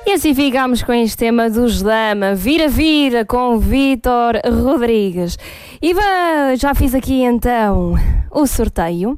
E assim ficamos com este tema dos Dama, Vira com Vítor Rodrigues. E já fiz aqui então o sorteio.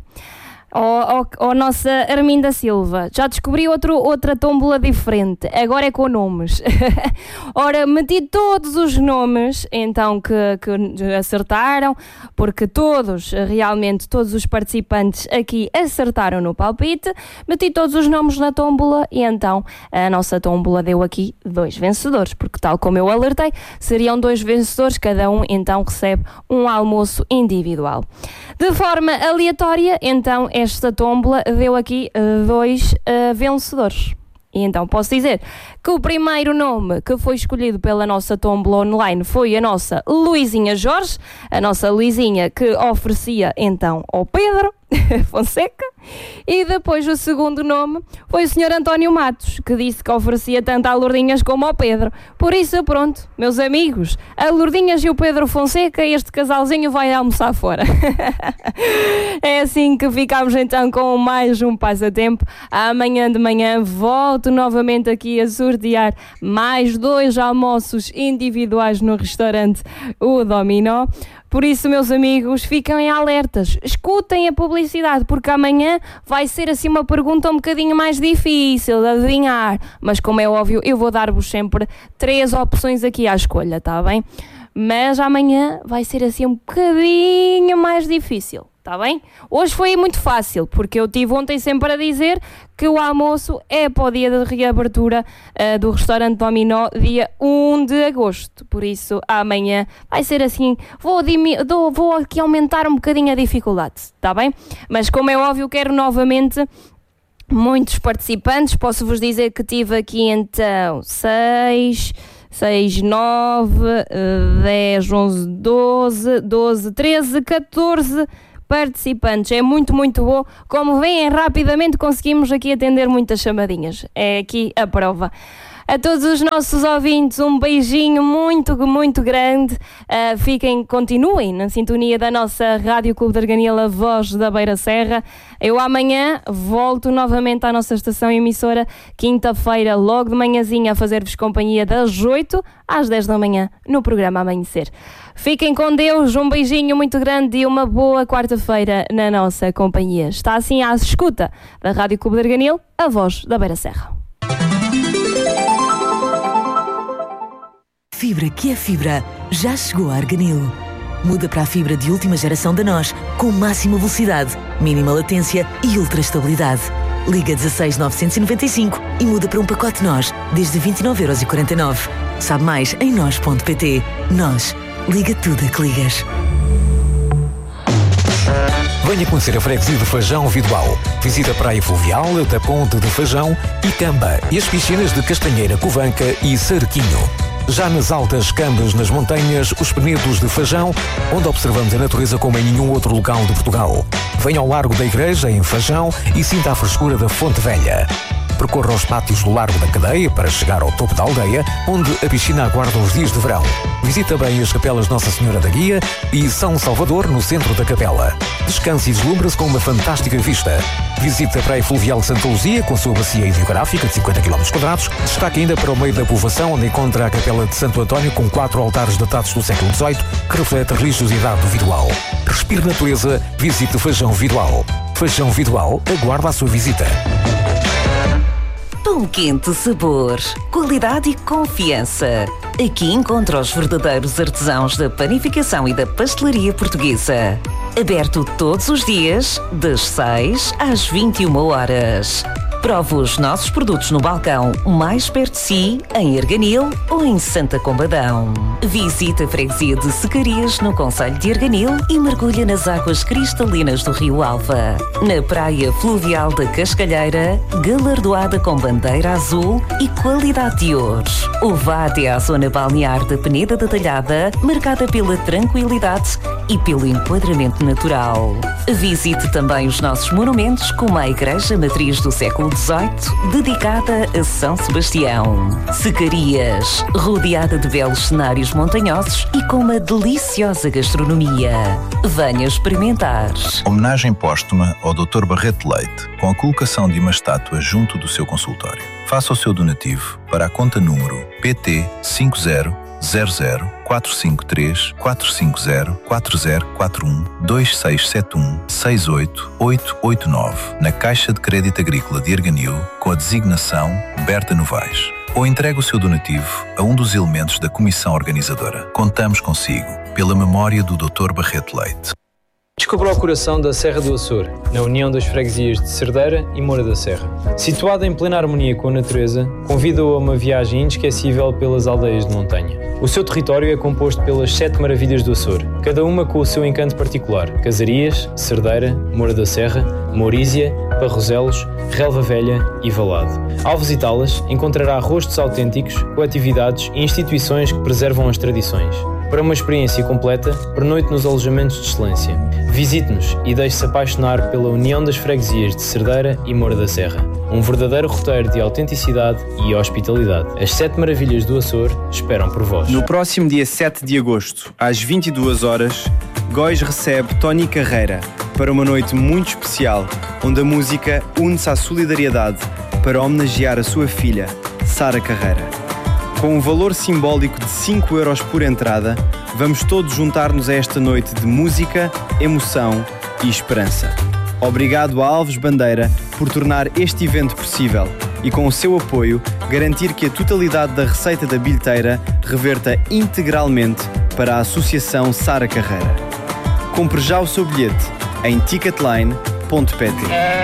Nossa Arminda Silva, já descobri outra tómbola diferente, agora é com nomes. Ora, meti todos os nomes então que acertaram, porque realmente todos os participantes aqui acertaram no palpite, meti todos os nomes na tómbola e então a nossa tómbola deu aqui 2 vencedores, porque tal como eu alertei, seriam 2 vencedores, cada um então recebe um almoço individual. De forma aleatória, então, esta tómbola deu aqui 2 vencedores. E então posso dizer que o primeiro nome que foi escolhido pela nossa tómbola online foi a nossa Luizinha Jorge, a nossa Luizinha que oferecia então ao Pedro Fonseca, e depois o segundo nome foi o Sr. António Matos, que disse que oferecia tanto a Lourdinhas como ao Pedro. Por isso, pronto, meus amigos, a Lourdinhas e o Pedro Fonseca, este casalzinho vai almoçar fora. É assim que ficamos então com mais um passatempo. Amanhã de manhã volto novamente aqui a sortear mais 2 almoços individuais no restaurante O Dominó. Por isso, meus amigos, fiquem alertas, escutem a publicidade, porque amanhã vai ser assim uma pergunta um bocadinho mais difícil de adivinhar, mas como é óbvio, eu vou dar-vos sempre 3 opções aqui à escolha, tá bem? Mas amanhã vai ser assim um bocadinho mais difícil, tá bem? Hoje foi muito fácil, porque eu tive ontem sempre a dizer que o almoço é para o dia de reabertura do restaurante Dominó, dia 1 de agosto. Por isso, amanhã vai ser assim, vou aqui aumentar um bocadinho a dificuldade, tá bem? Mas como é óbvio, quero novamente muitos participantes. Posso-vos dizer que tive aqui então 6, 9, 10, 11, 12, 13, 14 participantes. É muito, muito bom. Como veem, rapidamente conseguimos aqui atender muitas chamadinhas. É aqui a prova. A todos os nossos ouvintes, um beijinho muito, muito grande. Continuem na sintonia da nossa Rádio Clube de Arganil, a voz da Beira Serra. Eu amanhã volto novamente à nossa estação emissora, quinta-feira, logo de manhãzinha, a fazer-vos companhia das 8 às 10 da manhã, no programa Amanhecer. Fiquem com Deus, um beijinho muito grande e uma boa quarta-feira na nossa companhia. Está assim à escuta da Rádio Clube de Arganil, a voz da Beira Serra. Fibra que é fibra, já chegou a Arganil. Muda para a fibra de última geração da NOS, com máxima velocidade, mínima latência e ultra estabilidade. Liga 16 995 e muda para um pacote NOS, desde 29,49€. Sabe mais em NOS.pt. NOS. Liga tudo a que ligas. Venha conhecer a freguesia de Fajão Vidoal. Visita a praia fluvial da Ponte de Fajão e Camba e as piscinas de Castanheira, Covanca e Cerquinho. Já nas altas Cambas, nas montanhas, os Penedos de Fajão, onde observamos a natureza como em nenhum outro local de Portugal. Venha ao Largo da Igreja, em Fajão, e sinta a frescura da Fonte Velha. Percorra os pátios do Largo da Cadeia para chegar ao topo da aldeia, onde a piscina aguarda os dias de verão. Visite também as capelas Nossa Senhora da Guia e São Salvador, no centro da capela. Descanse e deslumbra-se com uma fantástica vista. Visite a Praia Fluvial de Santa Luzia, com sua bacia hidrográfica de 50 km². Destaque ainda para o meio da povoação, onde encontra a capela de Santo António, com 4 altares datados do século XVIII, que reflete a religiosidade do Vidoal. Respire natureza, visite Fajão Vidoal. Fajão Vidoal aguarda a sua visita. Pão quente, sabor, qualidade e confiança. Aqui encontra os verdadeiros artesãos da panificação e da pastelaria portuguesa. Aberto todos os dias, das 6 às 21 horas. Prove os nossos produtos no balcão mais perto de si, em Arganil ou em Santa Combadão. Visite a freguesia de Secarias, no concelho de Arganil, e mergulha nas águas cristalinas do Rio Alva. Na praia fluvial da Cascalheira, galardoada com bandeira azul e qualidade de ouro. Ou vá até à zona balnear da Peneda da Talhada, marcada pela tranquilidade e pelo enquadramento natural. Visite também os nossos monumentos, como a Igreja Matriz do século XVIII, dedicada a São Sebastião. Secarias, rodeada de belos cenários montanhosos e com uma deliciosa gastronomia. Venha experimentar. Homenagem póstuma ao Dr. Barreto Leite, com a colocação de uma estátua junto do seu consultório. Faça o seu donativo para a conta número PT 50 00 453 450 4041 2671 68889 na Caixa de Crédito Agrícola de Arganil com a designação Berta Novaes. Ou entregue o seu donativo a um dos elementos da comissão organizadora. Contamos consigo, pela memória do Dr. Barreto Leite. Descubra o coração da Serra do Açor, na união das freguesias de Cerdeira e Moura da Serra. Situada em plena harmonia com a natureza, convida-o a uma viagem inesquecível pelas aldeias de montanha. O seu território é composto pelas 7 maravilhas do Açor, cada uma com o seu encanto particular: Casarias, Cerdeira, Moura da Serra, Mourísia, Parroselos, Relva Velha e Valade. Ao visitá-las, encontrará rostos autênticos, coletividades e instituições que preservam as tradições. Para uma experiência completa, pernoite nos alojamentos de excelência. Visite-nos e deixe-se apaixonar pela união das freguesias de Cerdeira e Moura da Serra. Um verdadeiro roteiro de autenticidade e hospitalidade. As 7 maravilhas do Açor esperam por vós. No próximo dia 7 de agosto, às 22 horas, Góis recebe Tony Carreira para uma noite muito especial, onde a música une-se à solidariedade para homenagear a sua filha, Sara Carreira. Com um valor simbólico de 5 € por entrada, vamos todos juntar-nos a esta noite de música, emoção e esperança. Obrigado a Alves Bandeira por tornar este evento possível e, com o seu apoio, garantir que a totalidade da receita da bilheteira reverta integralmente para a Associação Sara Carreira. Compre já o seu bilhete em ticketline.pt.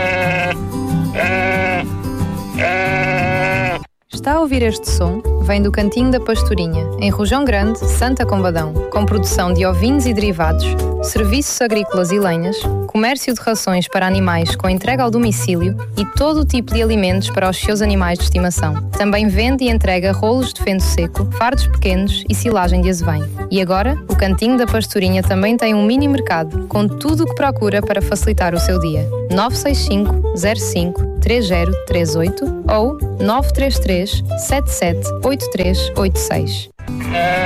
Está a ouvir este som? Vem do Cantinho da Pastorinha, em Rojão Grande, Santa Combadão, com produção de ovinos e derivados, serviços agrícolas e lenhas, comércio de rações para animais com entrega ao domicílio e todo o tipo de alimentos para os seus animais de estimação. Também vende e entrega rolos de feno seco, fardos pequenos e silagem de azevém. E agora, o Cantinho da Pastorinha também tem um mini mercado, com tudo o que procura para facilitar o seu dia. 965 05 3038 ou 933 77 8386.